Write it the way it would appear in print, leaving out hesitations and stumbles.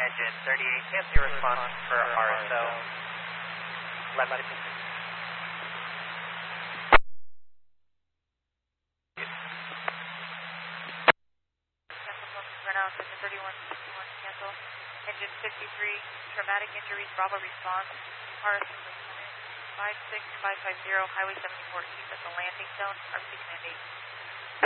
engine 38, cancel your response for RSO. Left. Pronounce engine 3161, cancel. Engine 53, traumatic injuries, Bravo response. RSO 56550, Highway 74 East at the landing zone, RC Command 8.